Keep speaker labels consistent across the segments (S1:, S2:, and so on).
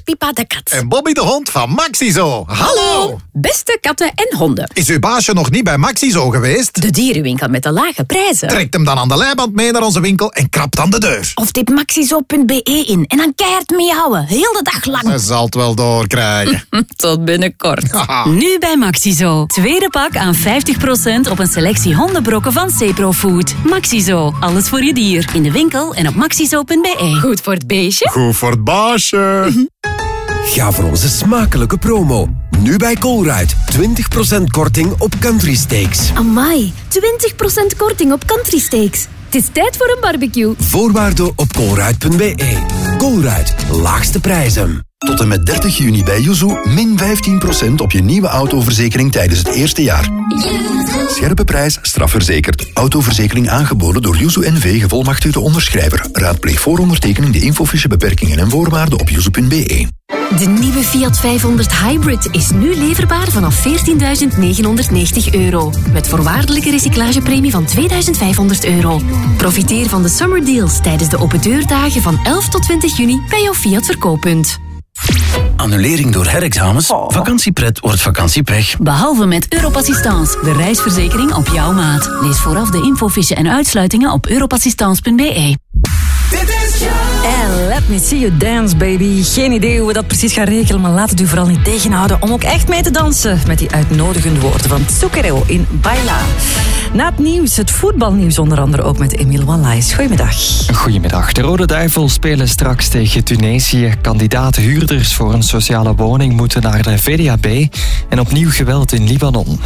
S1: Pippa de kat.
S2: En Bobby de hond van Maxizo. Hallo!
S1: Beste katten en honden.
S2: Is uw baasje nog niet bij Maxizo geweest?
S1: De dierenwinkel met de lage prijzen.
S2: Trekt hem dan aan de leiband mee naar onze winkel en krapt aan de deur.
S1: Of typ maxizo.be in en dan keihard meehouden. Heel de dag lang.
S2: Hij zal het wel doorkrijgen.
S1: Tot binnenkort.
S3: Nu bij Maxizo. Tweede pak aan 50% op een selectie hondenbrokken van Ceprofood. Maxizo. Alles voor je dier. In de winkel en op maxizo.be.
S1: Goed voor het beestje.
S2: Goed voor het baasje.
S4: Ga voor onze smakelijke promo. Nu bij Colruyt. 20% korting op country steaks.
S5: Amai, 20% korting op country steaks. Het is tijd voor een barbecue.
S4: Voorwaarden op colruyt.be. Colruyt. Laagste prijzen.
S6: Tot en met 30 juni bij Yuzu min 15% op je nieuwe autoverzekering tijdens het eerste jaar. Scherpe prijs, strafverzekerd. Autoverzekering aangeboden door Yuzu NV, gevolmachtigde onderschrijver. Raadpleeg voor ondertekening de infofiche beperkingen en voorwaarden op yuzu.be.
S5: De nieuwe Fiat 500 Hybrid is nu leverbaar vanaf €14.990. Met voorwaardelijke recyclagepremie van €2.500. Profiteer van de summer deals tijdens de open deurdagen van 11 tot 20 juni bij jouw Fiat verkooppunt.
S7: Annulering door herexamens? Vakantiepret wordt vakantiepech.
S3: Behalve met Europassistance, de reisverzekering op jouw maat. Lees vooraf de infofiche en uitsluitingen op europassistance.be.
S8: And let me see you dance, baby. Geen idee hoe we dat precies gaan regelen, maar laat het u vooral niet tegenhouden om ook echt mee te dansen met die uitnodigende woorden van Zucchero in Baila. Na het nieuws, het voetbalnieuws onder andere ook met Emiel Wallace. Goedemiddag.
S9: Goedemiddag. De Rode Duivels spelen straks tegen Tunesië. Kandidaat-huurders voor een sociale woning moeten naar de VDAB en opnieuw geweld in Libanon.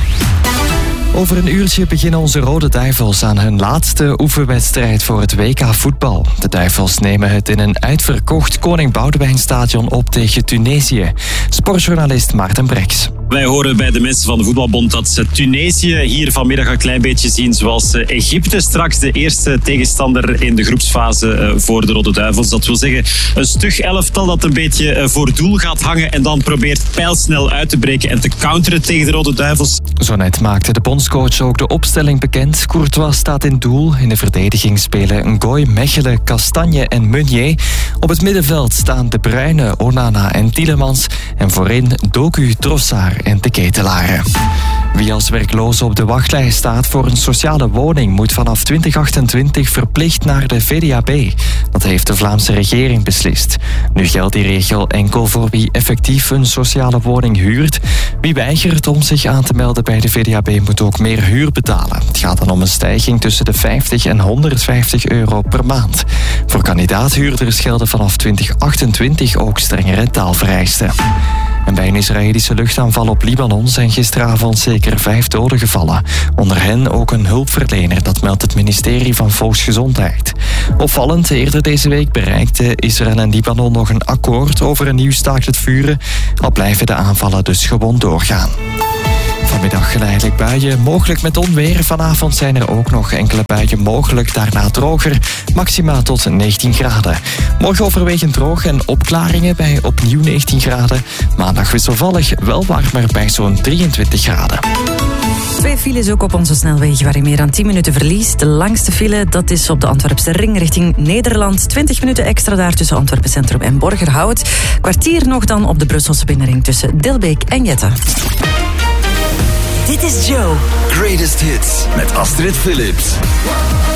S9: Over een uurtje beginnen onze Rode Duivels aan hun laatste oefenwedstrijd voor het WK voetbal. De Duivels nemen het in een uitverkocht Koning Boudewijnstadion op tegen Tunesië. Sportjournalist Maarten Breks.
S10: Wij horen bij de mensen van de Voetbalbond dat Tunesië hier vanmiddag een klein beetje zien zoals Egypte. Straks de eerste tegenstander in de groepsfase voor de Rode Duivels. Dat wil zeggen een stug elftal dat een beetje voor doel gaat hangen en dan probeert pijlsnel uit te breken en te counteren tegen de Rode Duivels.
S9: Zo net maakte de bondscoach ook de opstelling bekend. Courtois staat in doel. In de verdediging spelen Ngoy, Mechelen, Kastanje en Meunier. Op het middenveld staan De Bruyne, Onana en Tielemans. En voorin Doku, Trossard en De Ketelaren. Wie als werkloze op de wachtlijst staat voor een sociale woning moet vanaf 2028 verplicht naar de VDAB. Dat heeft de Vlaamse regering beslist. Nu geldt die regel enkel voor wie effectief een sociale woning huurt. Wie weigert om zich aan te melden bij de VDAB moet ook meer huur betalen. Het gaat dan om een stijging tussen de 50 en 150 euro per maand. Voor kandidaathuurders gelden vanaf 2028 ook strengere taalvereisten. En bij een Israëlische luchtaanval op Libanon zijn gisteravond zeker 5 doden gevallen. Onder hen ook een hulpverlener, dat meldt het ministerie van Volksgezondheid. Opvallend, eerder deze week bereikten Israël en Libanon nog een akkoord over een nieuw staakt het vuren. Al blijven de aanvallen dus gewoon doorgaan. Vanmiddag geleidelijk buien, mogelijk met onweer. Vanavond zijn er ook nog enkele buien mogelijk, daarna droger. Maxima tot 19 graden. Morgen overwegend droog en opklaringen bij opnieuw 19 graden. Maandag wisselvallig, wel warmer bij zo'n 23 graden.
S8: 2 files ook op onze snelwegen waar je meer dan 10 minuten verliest. De langste file, dat is op de Antwerpse ring richting Nederland. 20 minuten extra daar tussen Antwerpen Centrum en Borgerhout. Kwartier nog dan op de Brusselse binnenring tussen Dilbeek en Jette.
S3: Dit is Joe.
S7: Greatest Hits met Astrid Phillips.